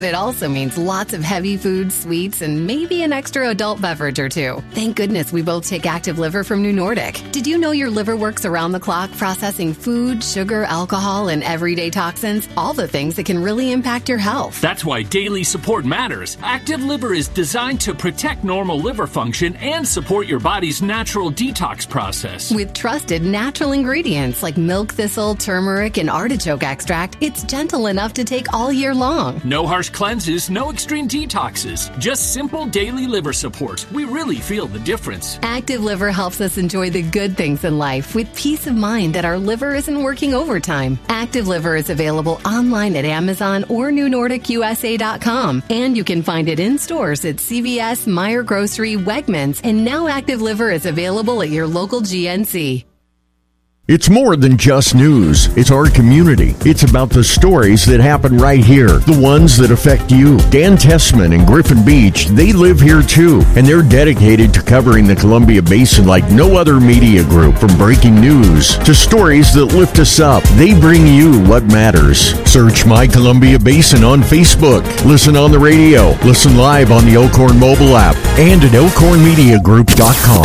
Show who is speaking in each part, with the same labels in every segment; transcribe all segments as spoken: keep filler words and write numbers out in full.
Speaker 1: It also means lots of heavy food, sweets, and maybe an extra adult beverage or two. Thank goodness we both take Active Liver from New Nordic. Did you know your liver works around the clock processing food, sugar, alcohol, and everyday toxins? All the things that can really impact your health.
Speaker 2: That's why daily support matters. Active Liver is designed to protect normal liver function and support your body's natural detox process.
Speaker 1: With trusted natural ingredients like milk thistle, turmeric, and artichoke extract, it's gentle enough to take all year long.
Speaker 2: No harsh cleanses, no extreme detoxes, just simple daily liver support. We really feel the difference.
Speaker 1: Active Liver helps us enjoy the good things in life with peace of mind that our liver isn't working overtime. Active Liver is available online at Amazon or new nordic u s a dot com, and you can find it in stores at C V S, Meijer Grocery, Wegmans, and now Active Liver is available at your local G N C.
Speaker 3: It's more than just news. It's our community. It's about the stories that happen right here, the ones that affect you. Dan Tessman and Griffin Beach, they live here too, and they're dedicated to covering the Columbia Basin like no other media group. From breaking news to stories that lift us up, they bring you what matters. Search My Columbia Basin on Facebook. Listen on the radio. Listen live on the Elkhorn mobile app and at elkhorn media group dot com.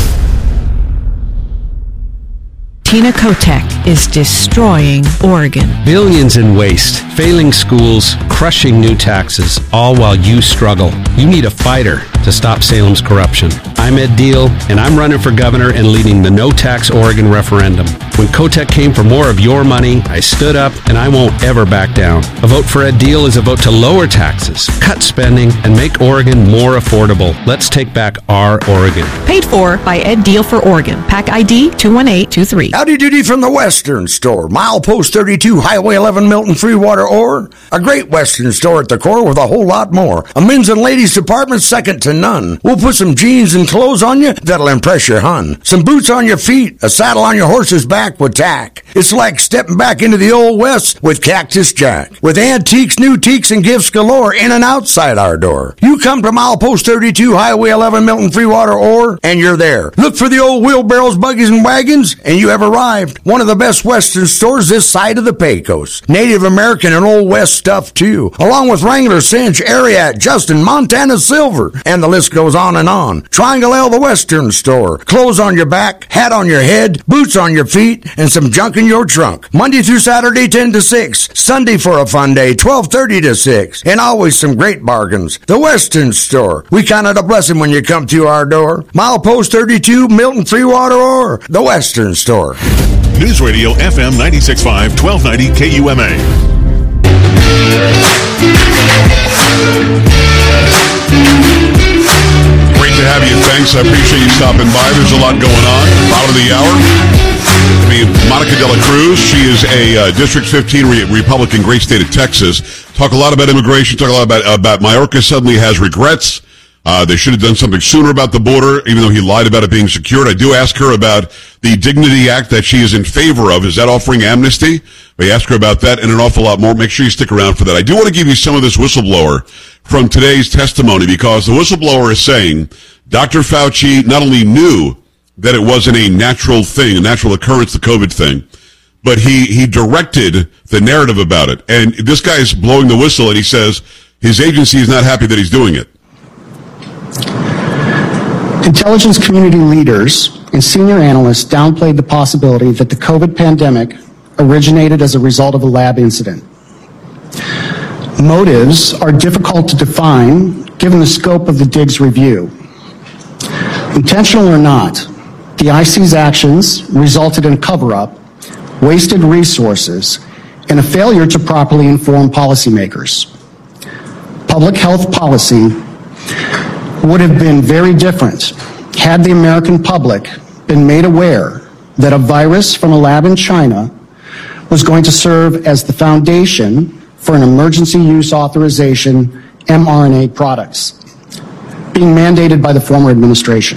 Speaker 4: Tina Kotek is destroying Oregon.
Speaker 5: Billions in waste, failing schools, crushing new taxes, all while you struggle. You need a fighter to stop Salem's corruption. I'm Ed Deal, and I'm running for governor and leading the No Tax Oregon referendum. When Kotek came for more of your money, I stood up, and I won't ever back down. A vote for Ed Deal is a vote to lower taxes, cut spending, and make Oregon more affordable. Let's take back our Oregon.
Speaker 4: Paid for by Ed Deal for Oregon. Pack I D two one eight two three.
Speaker 6: Howdy doody from the Western Store. Milepost thirty-two, Highway eleven, Milton, Freewater, Ore. A great Western store at the core with a whole lot more. A men's and ladies department second to none. We'll put some jeans and clothes on you that'll impress your hun. Some boots on your feet, a saddle on your horse's back with tack. It's like stepping back into the Old West with Cactus Jack. With antiques, new teaks, and gifts galore in and outside our door. You come to Milepost thirty-two, Highway eleven, Milton, Freewater, Ore, and you're there. Look for the old wheelbarrows, buggies, and wagons, and you have arrived. One of the best Western stores this side of the Pecos. Native American and Old West stuff, too. Along with Wrangler, Cinch, Ariat, Justin, Montana Silver, and the list goes on and on. Triangle L, the Western Store. Clothes on your back, hat on your head, boots on your feet, and some junk in your trunk. Monday through Saturday, ten to six. Sunday for a fun day, twelve thirty to six. And always some great bargains. The Western Store. We count it a blessing when you come to our door. Milepost thirty-two, Milton, Freewater, or the Western Store.
Speaker 7: News Radio F M ninety-six point five, twelve ninety K U M A.
Speaker 8: Great to have you. Thanks. I appreciate you stopping by. There's a lot going on. Bottom of the hour. I mean, Monica De La Cruz, she is a uh, District fifteen re- Republican, great state of Texas. Talk a lot about immigration. Talk a lot about, about Mayorkas suddenly has regrets. Uh, they should have done something sooner about the border, even though he lied about it being secured. I do ask her about the Dignity Act that she is in favor of. Is that offering amnesty? We ask her about that and an awful lot more. Make sure you stick around for that. I do want to give you some of this whistleblower from today's testimony, because the whistleblower is saying Doctor Fauci not only knew that it wasn't a natural thing, a natural occurrence, the COVID thing, but he, he directed the narrative about it. And this guy is blowing the whistle, and he says his agency is not happy that he's doing it.
Speaker 9: Intelligence community leaders and senior analysts downplayed the possibility that the COVID pandemic originated as a result of a lab incident. Motives are difficult to define given the scope of the D I G's review. Intentional or not, the I C's actions resulted in a cover-up, wasted resources, and a failure to properly inform policymakers. Public health policy would have been very different had the American public been made aware that a virus from a lab in China was going to serve as the foundation for an emergency use authorization mRNA products being mandated by the former administration.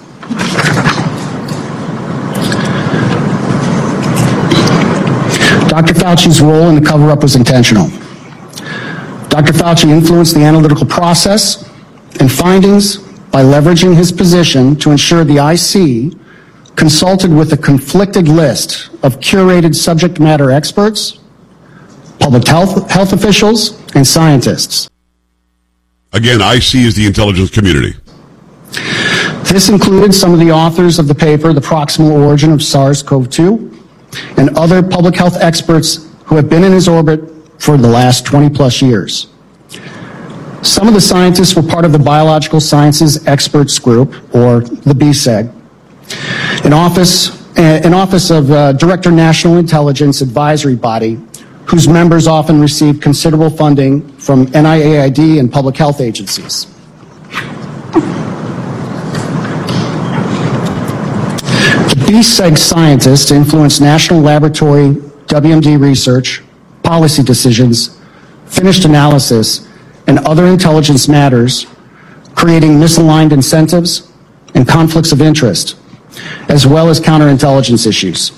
Speaker 9: Doctor Fauci's role in the cover-up was intentional. Doctor Fauci influenced the analytical process and findings by leveraging his position to ensure the I C consulted with a conflicted list of curated subject matter experts, public health, health officials, and scientists.
Speaker 8: Again, I C is the intelligence community.
Speaker 9: This included some of the authors of the paper, The Proximal Origin of SARS-C o V two, and other public health experts who have been in his orbit for the last twenty plus years. Some of the scientists were part of the Biological Sciences Experts Group, or the B S E G, an office, an office of uh, Director National Intelligence Advisory Body, whose members often receive considerable funding from N I A I D and public health agencies. The B S E G scientists influence national laboratory W M D research, policy decisions, finished analysis, and other intelligence matters, creating misaligned incentives and conflicts of interest, as well as counterintelligence issues.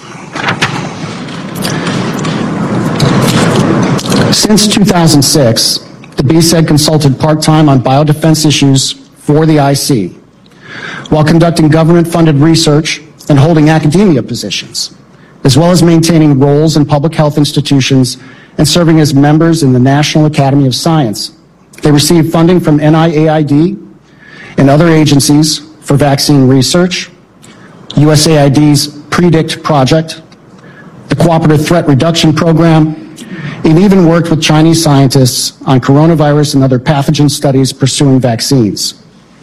Speaker 9: Since two thousand six, the B S E G consulted part-time on biodefense issues for the I C, while conducting government-funded research and holding academia positions, as well as maintaining roles in public health institutions and serving as members in the National Academy of Science. They received funding from N I A I D and other agencies for vaccine research, U S A I D's PREDICT project, the Cooperative Threat Reduction Program, and even worked with Chinese scientists on coronavirus and other pathogen studies pursuing vaccines.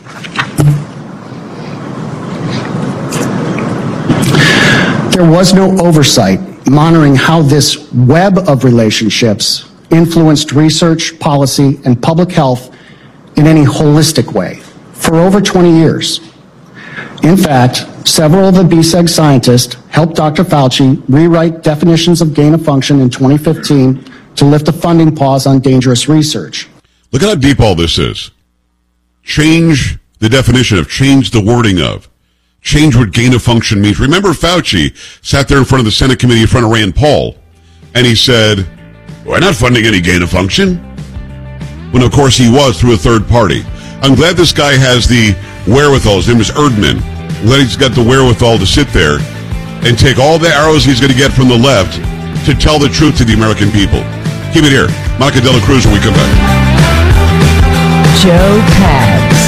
Speaker 9: There was no oversight monitoring how this web of relationships influenced research, policy, and public health in any holistic way for over twenty years. In fact, several of the B S E G scientists helped Doctor Fauci rewrite definitions of gain of function in twenty fifteen to lift a funding pause on dangerous research.
Speaker 8: Look at how deep all this is. Change the definition of, change the wording of, change what gain of function means. Remember, Fauci sat there in front of the Senate committee in front of Rand Paul, and he said, we're not funding any gain of function. When, of course, he was through a third party. I'm glad this guy has the wherewithal. His name is Erdman. I'm glad he's got the wherewithal to sit there and take all the arrows he's going to get from the left to tell the truth to the American people. Keep it here. Monica De La Cruz when we come back.
Speaker 10: Joe Pags.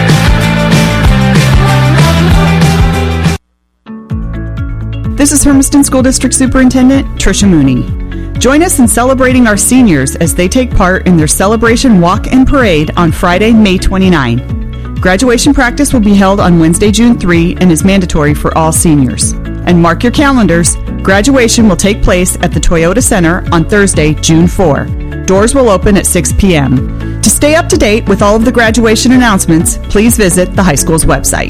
Speaker 11: This is Hermiston School District Superintendent Tricia Mooney. Join us in celebrating our seniors as they take part in their celebration walk and parade on Friday, May twenty-ninth. Graduation practice will be held on Wednesday, June third, and is mandatory for all seniors. And mark your calendars, graduation will take place at the Toyota Center on Thursday, June fourth. Doors will open at six p.m. To stay up to date with all of the graduation announcements, please visit the high school's website.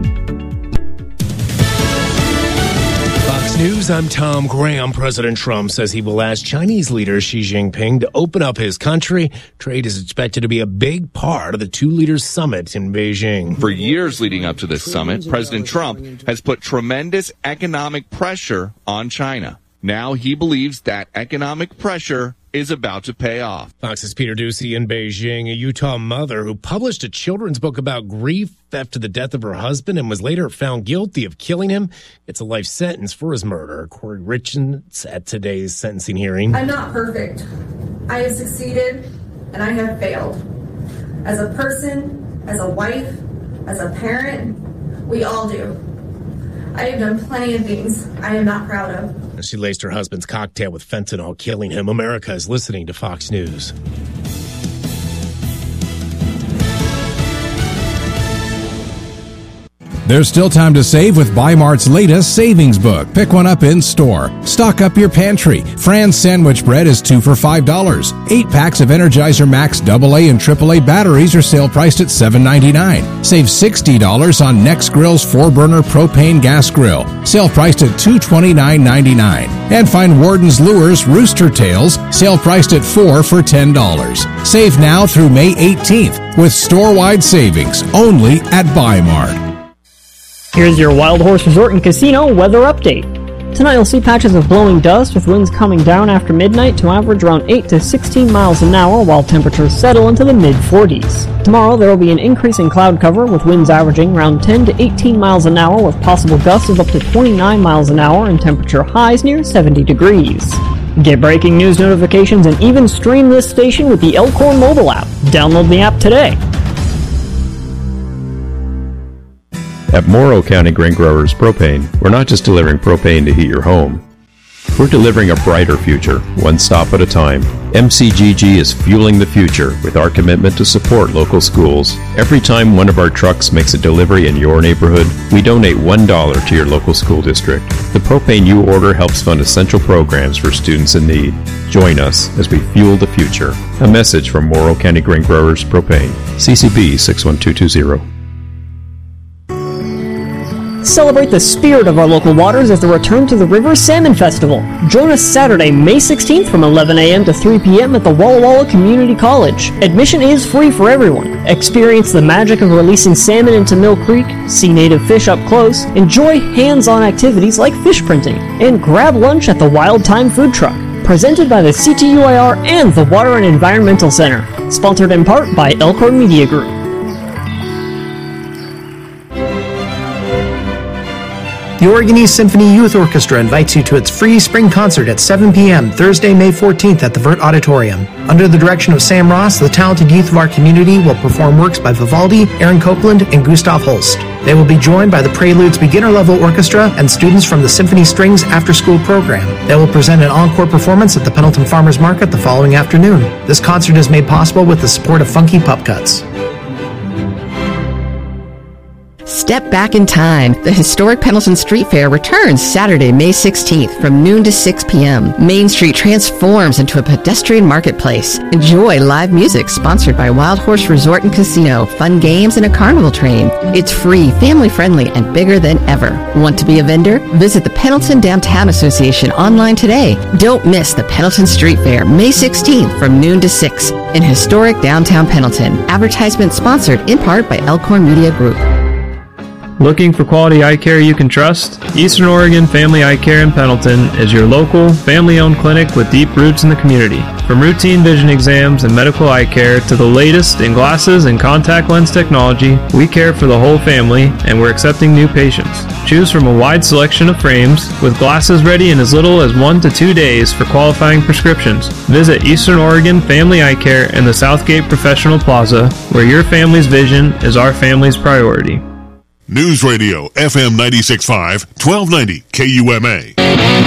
Speaker 12: News, I'm Tom Graham. President Trump says he will ask Chinese leader Xi Jinping to open up his country. Trade is expected to be a big part of the two leaders' summit in Beijing.
Speaker 13: For years leading up to this summit, President Trump has put tremendous economic pressure on China. Now he believes that economic pressure is about to pay off.
Speaker 12: Fox's Peter Doocy in Beijing. A Utah mother who published a children's book about grief after the death of her husband and was later found guilty of killing him gets a life sentence for his murder. Corey Richards at today's sentencing hearing.
Speaker 14: I'm not perfect. I have succeeded and I have failed. As a person, as a wife, as a parent, we all do. I have done plenty of things I am not proud of.
Speaker 12: She laced her husband's cocktail with fentanyl, killing him. America is listening to Fox News.
Speaker 15: There's still time to save with Bi-Mart's latest savings book. Pick one up in store. Stock up your pantry. Fran's sandwich bread is two for five dollars. Eight packs of Energizer Max double A and triple A batteries are sale priced at seven ninety-nine. Save sixty dollars on Next Grill's four-burner propane gas grill. Sale priced at two twenty-nine ninety-nine. And find Warden's Lures Rooster Tails, sale priced at four for ten dollars. Save now through May eighteenth with store-wide savings only at Bi-Mart.
Speaker 16: Here's your Wild Horse Resort and Casino weather update.
Speaker 10: Tonight you'll see patches of blowing dust with winds coming down after midnight to average around eight to sixteen miles an hour while temperatures settle into the mid forties. Tomorrow there will be an increase in cloud cover with winds averaging around ten to eighteen miles an hour with possible gusts of up to twenty-nine miles an hour and temperature highs near seventy degrees. Get breaking news notifications and even stream this station with the Elkhorn mobile app. Download the app today.
Speaker 16: At Morrow County Grain Growers Propane, we're not just delivering propane to heat your home. We're delivering a brighter future, one stop at a time. M C G G is fueling the future with our commitment to support local schools. Every time one of our trucks makes a delivery in your neighborhood, we donate one dollar to your local school district. The propane you order helps fund essential programs for students in need. Join us as we fuel the future. A message from Morrow County Grain Growers Propane. C C B six one two two zero.
Speaker 10: Celebrate the spirit of our local waters as they return to the River Salmon Festival. Join us Saturday, May sixteenth from eleven a.m. to three p.m. at the Walla Walla Community College. Admission is free for everyone. Experience the magic of releasing salmon into Mill Creek, see native fish up close, enjoy hands-on activities like fish printing, and grab lunch at the Wild Time Food Truck. Presented by the C T U I R and the Water and Environmental Center. Sponsored in part by Elkhorn Media Group.
Speaker 17: The Oregon East Symphony Youth Orchestra invites you to its free spring concert at seven p.m. Thursday, May fourteenth at the Vert Auditorium. Under the direction of Sam Ross, the talented youth of our community will perform works by Vivaldi, Aaron Copland, and Gustav Holst. They will be joined by the Preludes Beginner Level Orchestra and students from the Symphony Strings after-school program. They will present an encore performance at the Pendleton Farmers Market the following afternoon. This concert is made possible with the support of Funky Pup Cuts.
Speaker 18: Step back in time. The historic Pendleton Street Fair returns Saturday, May sixteenth from noon to six p.m. Main Street transforms into a pedestrian marketplace. Enjoy live music sponsored by Wild Horse Resort and Casino, fun games, and a carnival train. It's free, family-friendly, and bigger than ever. Want to be a vendor? Visit the Pendleton Downtown Association online today. Don't miss the Pendleton Street Fair, May sixteenth from noon to six in historic downtown Pendleton. Advertisement sponsored in part by Elkhorn Media Group.
Speaker 19: Looking for quality eye care you can trust? Eastern Oregon Family Eye Care in Pendleton is your local, family-owned clinic with deep roots in the community. From routine vision exams and medical eye care to the latest in glasses and contact lens technology, we care for the whole family and we're accepting new patients. Choose from a wide selection of frames with glasses ready in as little as one to two days for qualifying prescriptions. Visit Eastern Oregon Family Eye Care in the Southgate Professional Plaza, where your family's vision is our family's priority.
Speaker 7: News Radio, F M ninety-six point five, twelve ninety K U M A.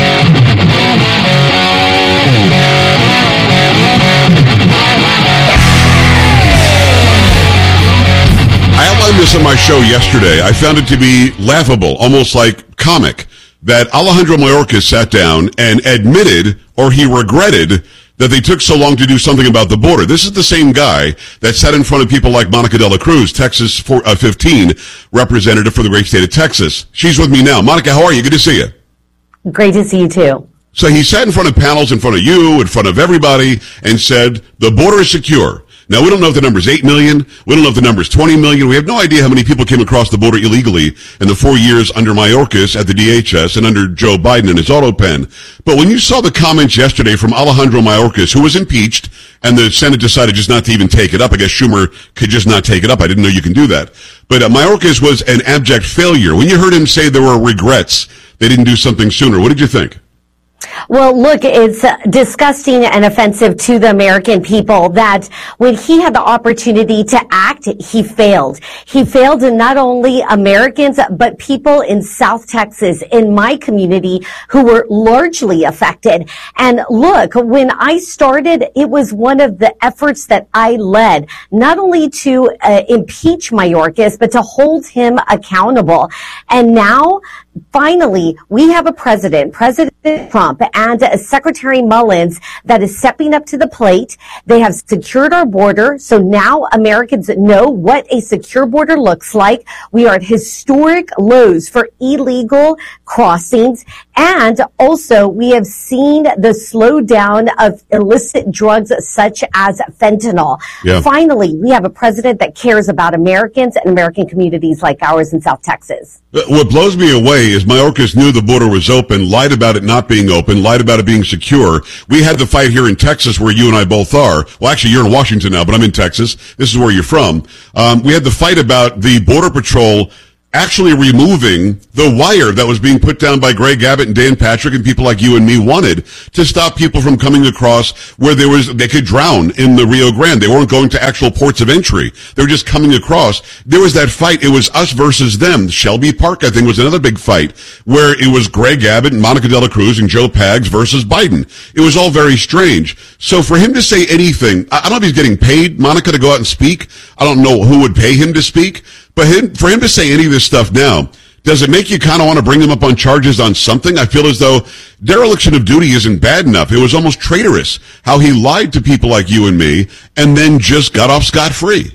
Speaker 8: I outlined this on my show yesterday. I found it to be laughable, almost like comic, that Alejandro Mayorkas sat down and admitted, or he regretted, that they took so long to do something about the border. This is the same guy that sat in front of people like Monica De La Cruz, Texas fifteen representative for the great state of Texas. She's with me now. Monica, how are you? Good to see you.
Speaker 20: Great to see you too.
Speaker 8: So he sat in front of panels, in front of you, in front of everybody, and said, the border is secure. Now, we don't know if the number is eight million. We don't know if the number is twenty million. We have no idea how many people came across the border illegally in the four years under Mayorkas at the D H S and under Joe Biden and his auto pen. But when you saw the comments yesterday from Alejandro Mayorkas, who was impeached, and the Senate decided just not to even take it up. I guess Schumer could just not take it up. I didn't know you can do that. But uh, Mayorkas was an abject failure. When you heard him say there were regrets, they didn't do something sooner, what did you think?
Speaker 20: Well, look, it's uh, disgusting and offensive to the American people that when he had the opportunity to act, he failed. He failed in not only Americans, but people in South Texas, in my community, who were largely affected. And look, when I started, it was one of the efforts that I led, not only to uh, impeach Mayorkas, but to hold him accountable. And now, finally, we have a president, President Trump and uh, Secretary Mullins that is stepping up to the plate. They have secured our border, so now Americans know what a secure border looks like. We are at historic lows for illegal crossings, and also we have seen the slowdown of illicit drugs such as fentanyl.
Speaker 8: Yeah.
Speaker 20: Finally, we have a president that cares about Americans and American communities like ours in South Texas.
Speaker 8: What blows me away is Mayorkas knew the border was open, lied about it not being open, lied about it being secure. We had the fight here in Texas where you and I both are. Well, actually, you're in Washington now, but I'm in Texas. This is where you're from. Um, we had the fight about the Border Patrol actually removing the wire that was being put down by Greg Abbott and Dan Patrick and people like you and me wanted to stop people from coming across where there was, they could drown in the Rio Grande. They weren't going to actual ports of entry. They were just coming across. There was that fight. It was us versus them. Shelby Park, I think, was another big fight where it was Greg Abbott and Monica De La Cruz and Joe Pags versus Biden. It was all very strange. So for him to say anything, I don't know if he's getting paid, Monica, to go out and speak. I don't know who would pay him to speak. But him, for him to say any of this stuff now, does it make you kind of want to bring him up on charges on something? I feel as though dereliction of duty isn't bad enough. It was almost traitorous how he lied to people like you and me and then just got off scot-free.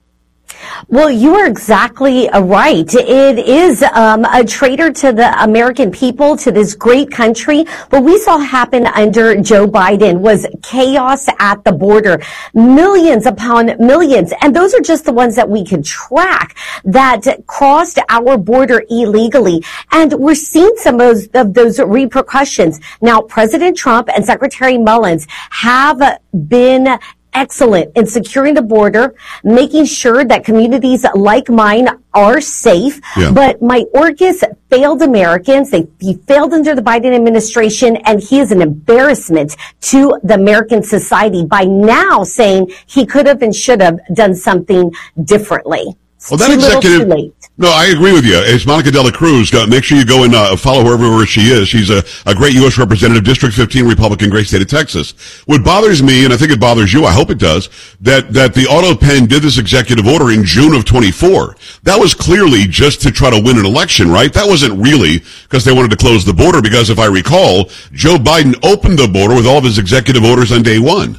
Speaker 20: Well, you are exactly right. It is um, a traitor to the American people, to this great country. What we saw happen under Joe Biden was chaos at the border. Millions upon millions. And those are just the ones that we could track that crossed our border illegally. And we're seeing some of those, of those repercussions. Now, President Trump and Secretary Mullins have been excellent in securing the border, making sure that communities like mine are safe.
Speaker 8: Yeah.
Speaker 20: But Mayorkas failed Americans. They, he failed under the Biden administration, and he is an embarrassment to the American society by now saying he could have and should have done something differently.
Speaker 8: Well, that
Speaker 20: too little,
Speaker 8: executive,
Speaker 20: too late.
Speaker 8: No, I agree with you. It's Monica De La Cruz. Go, make sure you go and uh, follow her everywhere she is. She's a, a great U S representative, District fifteen Republican, great state of Texas. What bothers me, and I think it bothers you, I hope it does, that, that the auto pen did this executive order in June of twenty-four. That was clearly just to try to win an election, right? That wasn't really because they wanted to close the border, because if I recall, Joe Biden opened the border with all of his executive orders on day one.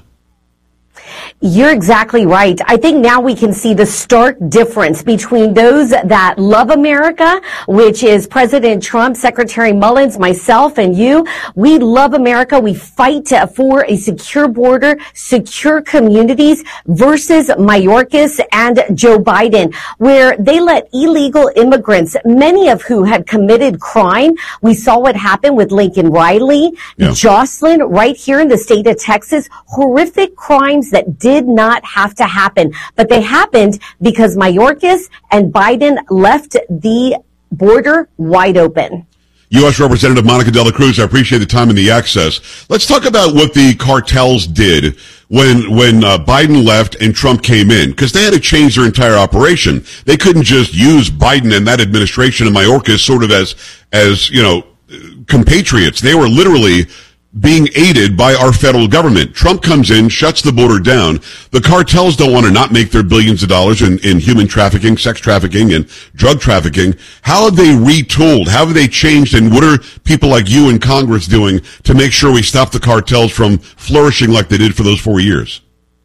Speaker 20: You're exactly right. I think now we can see the stark difference between those that love America, which is President Trump, Secretary Mullins, myself, and you. We love America. We fight for a secure border, secure communities, versus Mayorkas and Joe Biden, where they let illegal immigrants, many of who had committed crime. We saw what happened with Lincoln Riley,
Speaker 8: yeah.
Speaker 20: Jocelyn, right here in the state of Texas. Horrific crimes that did not have to happen, but they happened because Mayorkas and Biden left the border wide open.
Speaker 8: U S Representative Monica De La Cruz, I appreciate the time and the access. Let's talk about what the cartels did when when uh, Biden left and Trump came in, because they had to change their entire operation. They couldn't just use Biden and that administration and Mayorkas sort of as, as you know, compatriots. They were literally being aided by our federal government. Trump comes in, shuts the border down. The cartels don't want to not make their billions of dollars in, in human trafficking, sex trafficking, and drug trafficking. How have they retooled? How have they changed? And what are people like you in Congress doing to make sure we stop the cartels from flourishing like they did for those four years?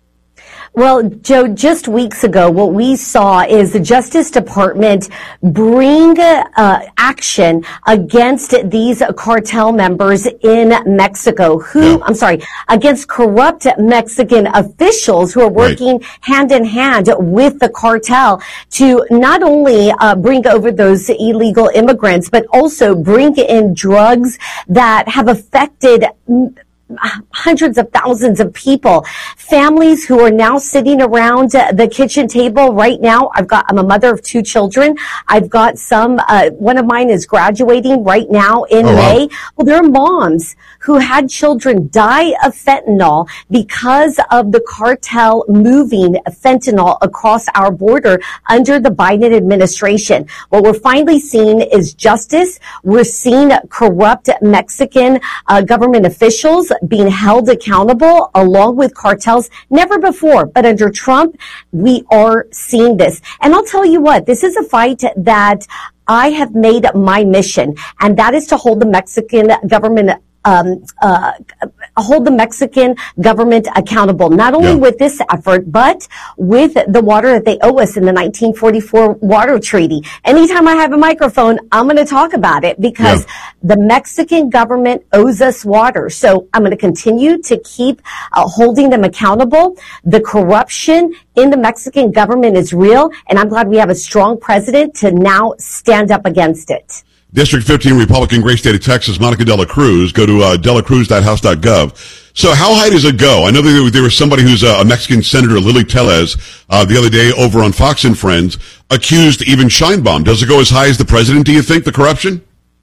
Speaker 20: Well, Joe, just weeks ago, what we saw is the Justice Department bring uh, action against these cartel members in Mexico who, yeah. I'm sorry, against corrupt Mexican officials who are working right. hand in hand with the cartel to not only uh, bring over those illegal immigrants, but also bring in drugs that have affected hundreds of thousands of people, families who are now sitting around uh, the kitchen table right now. I've got, I'm a mother of two children. I've got some, uh, one of mine is graduating right now in oh, May. Wow. Well, there are moms who had children die of fentanyl because of the cartel moving fentanyl across our border under the Biden administration. What we're finally seeing is justice. We're seeing corrupt Mexican uh, government officials being held accountable along with cartels. Never before, but under Trump, we are seeing this. And I'll tell you what, this is a fight that I have made my mission, and that is to hold the Mexican government um, uh, hold the Mexican government accountable, not only yeah. with this effort, but with the water that they owe us in the nineteen forty-four Water Treaty. Anytime I have a microphone, I'm going to talk about it because yeah. the Mexican government owes us water. So I'm going to continue to keep uh, holding them accountable. The corruption in the Mexican government is real, and I'm glad we have a strong president to now stand up against it.
Speaker 8: District fifteen Republican, great state of Texas, Monica De La Cruz. Go to uh, delacruz dot house dot gov. So how high does it go? I know that there was somebody who's a Mexican senator, Lily Tellez, uh, the other day over on Fox and Friends, accused even Sheinbaum. Does it go as high as the president, do you think, the corruption?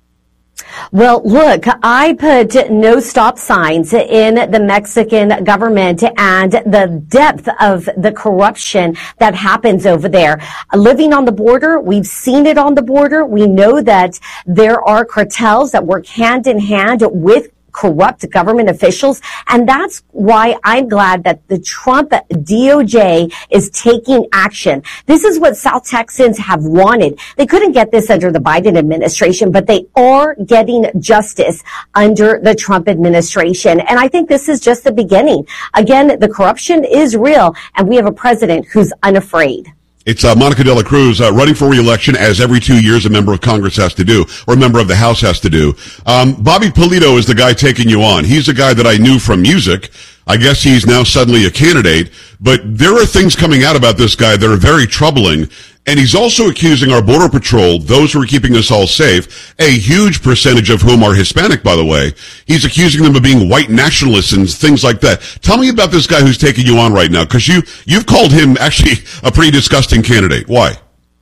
Speaker 20: Well, look, I put no stop signs in the Mexican government and the depth of the corruption that happens over there. Living on the border, we've seen it on the border. We know that there are cartels that work hand in hand with corrupt government officials. And that's why I'm glad that the Trump D O J is taking action. This is what South Texans have wanted. They couldn't get this under the Biden administration, but they are getting justice under the Trump administration. And I think this is just the beginning. Again, the corruption is real, and we have a president who's unafraid.
Speaker 8: It's uh, Monica De La Cruz uh, running for re-election, as every two years a member of Congress has to do, or a member of the House has to do. Um, Bobby Polito is the guy taking you on. He's a guy that I knew from music. I guess he's now suddenly a candidate. But there are things coming out about this guy that are very troubling. And he's also accusing our Border Patrol, those who are keeping us all safe, a huge percentage of whom are Hispanic, by the way. He's accusing them of being white nationalists and things like that. Tell me about this guy who's taking you on right now, because you, you've called him actually a pretty disgusting candidate. Why?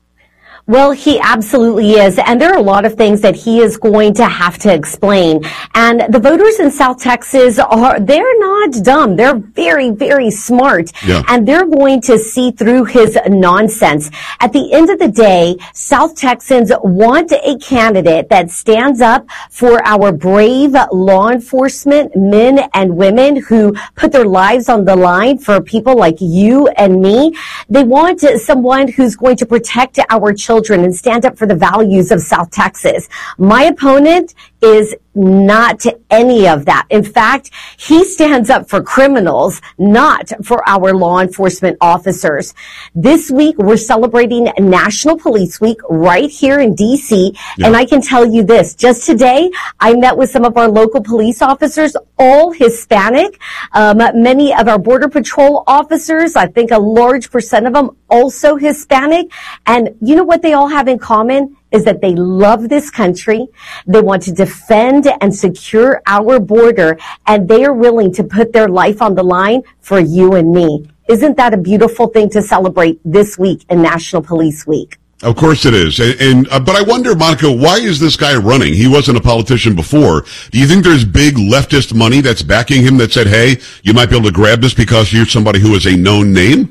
Speaker 20: Well, he absolutely is. And there are a lot of things that he is going to have to explain. And the voters in South Texas are, they're not dumb. They're very, very smart. Yeah. And they're going to see through his nonsense. At the end of the day, South Texans want a candidate that stands up for our brave law enforcement men and women who put their lives on the line for people like you and me. They want someone who's going to protect our children and stand up for the values of South Texas. My opponent is not any of that. In fact, he stands up for criminals, not for our law enforcement officers. This week, we're celebrating National Police Week right here in D C. Yeah. And I can tell you this, just today, I met with some of our local police officers, all Hispanic. Um, many of our Border Patrol officers, I think a large percent of them, also Hispanic. And you know what they all have in common? Is that they love this country, they want to defend and secure our border, and they are willing to put their life on the line for you and me. Isn't that a beautiful thing to celebrate this week in National Police Week?
Speaker 8: Of course it is. And, and uh, but I wonder, Monica, why is this guy running? He wasn't a politician before. Do you think there's big leftist money that's backing him that said, hey, you might be able to grab this because you're somebody who is a known name?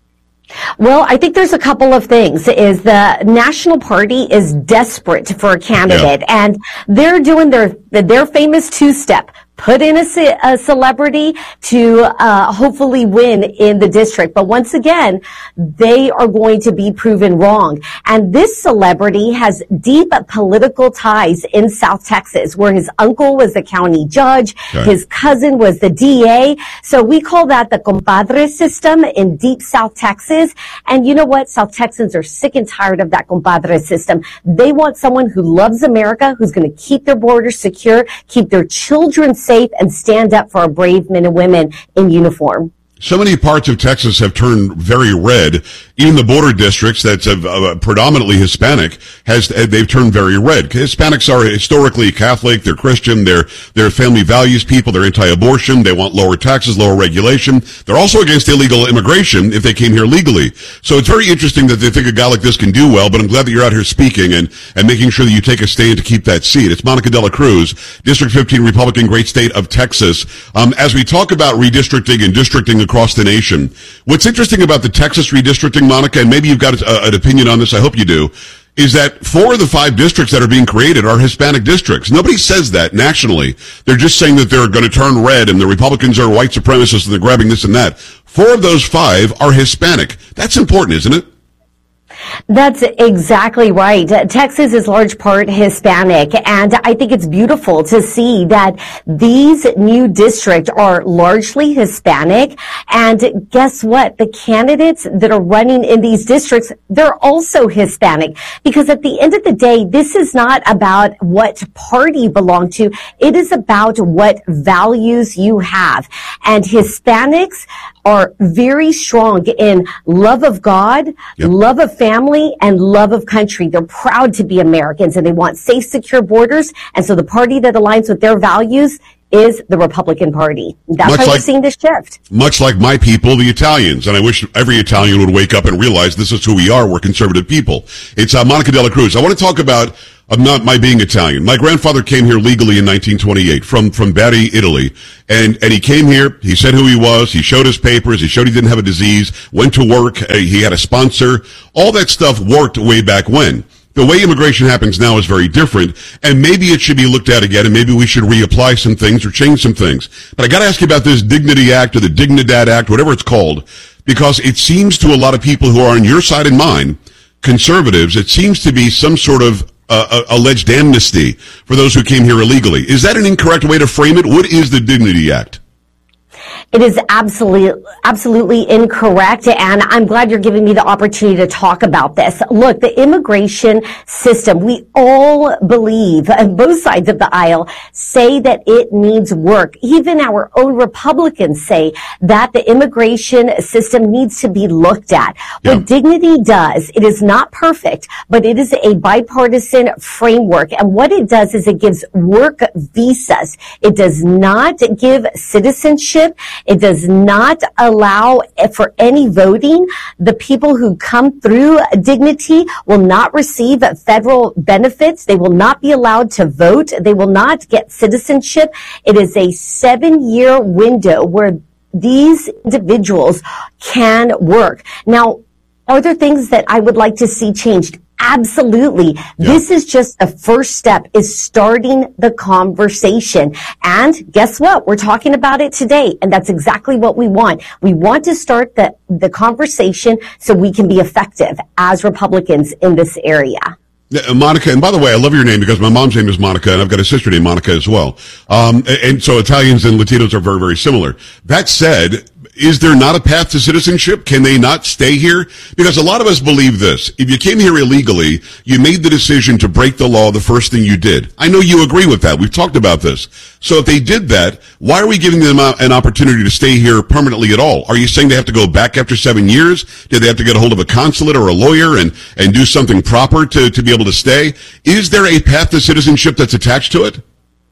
Speaker 20: Well, I think there's a couple of things. Is the National Party is desperate for a candidate, yeah. and they're doing their their famous two-step. Put in a, ce- a celebrity to uh, hopefully win in the district. But once again, they are going to be proven wrong. And this celebrity has deep political ties in South Texas, where his uncle was the county judge, okay. his cousin was the D A. So we call that the compadre system in deep South Texas. And you know what? South Texans are sick and tired of that compadre system. They want someone who loves America, who's going to keep their borders secure, keep their children safe, and stand up for our brave men and women in uniform.
Speaker 8: So many parts of Texas have turned very red. Even the border districts that's uh, predominantly Hispanic has they've turned very red. Hispanics are historically Catholic, they're Christian, they're they're family values people, they're anti-abortion, they want lower taxes, lower regulation. They're also against illegal immigration if they came here legally. So it's very interesting that they think a guy like this can do well, but I'm glad that you're out here speaking and, and making sure that you take a stand to keep that seat. It's Monica De La Cruz, District fifteen Republican, great state of Texas. Um, as we talk about redistricting and districting across the nation, what's interesting about the Texas redistricting, Monica, and maybe you've got a, an opinion on this, I hope you do, is that four of the five districts that are being created are Hispanic districts. Nobody says that nationally. They're just saying that they're going to turn red and the Republicans are white supremacists and they're grabbing this and that. Four of those five are Hispanic. That's important, isn't it?
Speaker 20: That's exactly right. Texas is large part Hispanic, and I think it's beautiful to see that these new districts are largely Hispanic. And guess what? The candidates that are running in these districts, they're also Hispanic. Because at the end of the day, this is not about what party you belong to. It is about what values you have. And Hispanics are very strong in love of God, yep. love of family, and love of country. They're proud to be Americans, and they want safe, secure borders. And so the party that aligns with their values is the Republican Party. That's
Speaker 8: much
Speaker 20: why
Speaker 8: like,
Speaker 20: we're seeing this shift.
Speaker 8: Much like my people, the Italians. And I wish every Italian would wake up and realize this is who we are. We're conservative people. It's uh, Monica Dela Cruz. I want to talk about I'm not my being Italian. My grandfather came here legally in nineteen twenty-eight from, from Bari, Italy. And, and he came here, he said who he was, he showed his papers, he showed he didn't have a disease, went to work, uh, he had a sponsor. All that stuff worked way back when. The way immigration happens now is very different, and maybe it should be looked at again, and maybe we should reapply some things or change some things. But I gotta ask you about this Dignity Act or the Dignidad Act, whatever it's called, because it seems to a lot of people who are on your side and mine, conservatives, it seems to be some sort of Uh, uh, alleged amnesty for those who came here illegally. Is that an incorrect way to frame it? What is the Dignity Act?
Speaker 20: It is absolutely, absolutely incorrect, and I'm glad you're giving me the opportunity to talk about this. Look, the immigration system, we all believe, and both sides of the aisle say that it needs work. Even our own Republicans say that the immigration system needs to be looked at. Yeah. What Dignity does, it is not perfect, but it is a bipartisan framework, and what it does is it gives work visas. It does not give citizenship. It does not allow for any voting. The people who come through Dignity will not receive federal benefits. They will not be allowed to vote. They will not get citizenship. It is a seven-year window where these individuals can work. Now, are there things that I would like to see changed? Absolutely. Yeah. This is just the first step, is starting the conversation. And guess what? We're talking about it today. And that's exactly what we want. We want to start the, the conversation so we can be effective as Republicans in this area.
Speaker 8: Yeah, Monica, and by the way, I love your name because my mom's name is Monica, and I've got a sister named Monica as well. Um, and, and so Italians and Latinos are very, very similar. That said, is there not a path to citizenship? Can they not stay here? Because a lot of us believe this. If you came here illegally, you made the decision to break the law the first thing you did. I know you agree with that. We've talked about this. So if they did that, why are we giving them an opportunity to stay here permanently at all? Are you saying they have to go back after seven years? Did they have to get a hold of a consulate or a lawyer and, and do something proper to, to be able to stay? Is there a path to citizenship that's attached to it?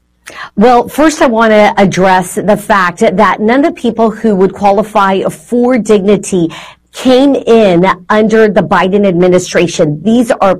Speaker 20: Well, first I want to address the fact that none of the people who would qualify for Dignity came in under the Biden administration. These are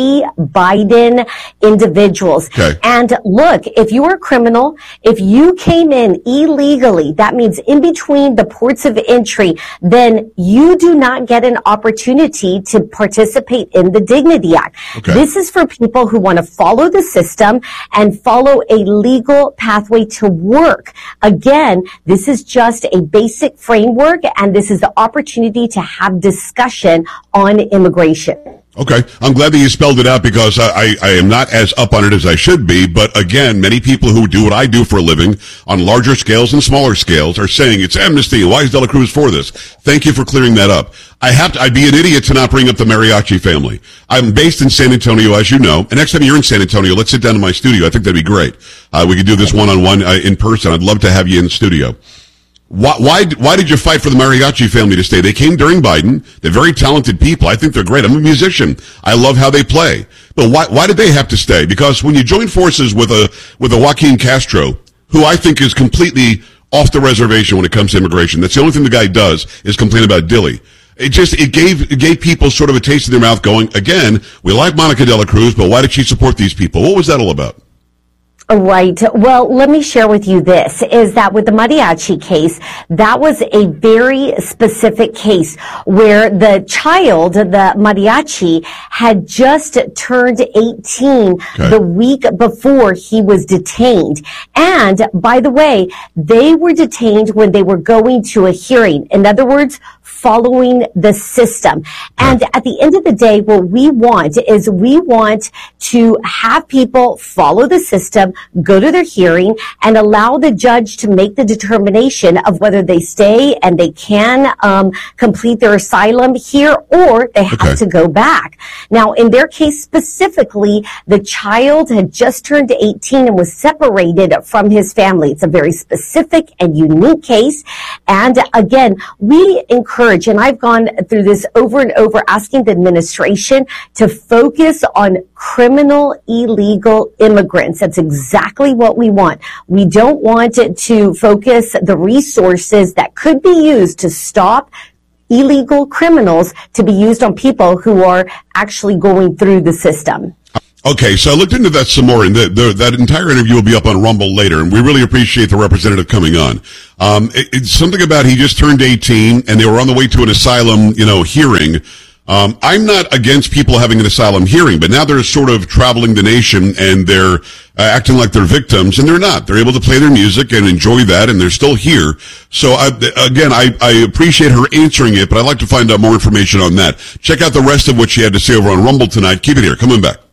Speaker 20: pre-Biden individuals. Okay. And look, if you are a criminal, if you came in illegally, that means in between the ports of entry, then you do not get an opportunity to participate in the Dignity Act. Okay. This is for people who want to follow the system and follow a legal pathway to work. Again, this is just a basic framework, and this is the opportunity to have discussion on immigration.
Speaker 8: Okay. I'm glad that you spelled it out because I, I, I am not as up on it as I should be. But again, many people who do what I do for a living on larger scales and smaller scales are saying it's amnesty. Why is Dela Cruz for this? Thank you for clearing that up. I have to, I'd be an idiot to not bring up the Mariachi family. I'm based in San Antonio, as you know. And next time you're in San Antonio, let's sit down in my studio. I think that'd be great. Uh, we could do this one-on-one uh, in person. I'd love to have you in the studio. Why, why, why did you fight for the Mariachi family to stay? They came during Biden. They're very talented people. I think they're great. I'm a musician. I love how they play. But why, why did they have to stay? Because when you join forces with a, with a Joaquin Castro, who I think is completely off the reservation when it comes to immigration, that's the only thing the guy does is complain about Dilley. It just, it gave, it gave people sort of a taste in their mouth going, again, we like Monica Dela Cruz, but why did she support these people? What was that all about?
Speaker 20: Right. Well, let me share with you this, is that with the Mariachi case, that was a very specific case where the child, the Mariachi, had just turned eighteen okay. the week before he was detained. And by the way, they were detained when they were going to a hearing. In other words, following the system. And at the end of the day, what we want is we want to have people follow the system, go to their hearing, and allow the judge to make the determination of whether they stay and they can um, complete their asylum here, or they have
Speaker 8: Okay.
Speaker 20: to go back. Now, in their case specifically, the child had just turned eighteen and was separated from his family. It's a very specific and unique case. And again, we encourage, and I've gone through this over and over, asking the administration to focus on criminal illegal immigrants. That's exactly what we want. We don't want it to focus the resources that could be used to stop illegal criminals to be used on people who are actually going through the system.
Speaker 8: Okay, so I looked into that some more, and the, the, that entire interview will be up on Rumble later, and we really appreciate the representative coming on. Um, it, it's something about he just turned eighteen, and they were on the way to an asylum, you know, hearing. Um, I'm not against people having an asylum hearing, but now they're sort of traveling the nation, and they're uh, acting like they're victims, and they're not. They're able to play their music and enjoy that, and they're still here. So, I, again, I, I appreciate her answering it, but I'd like to find out more information on that. Check out the rest of what she had to say over on Rumble tonight. Keep it here. Coming back.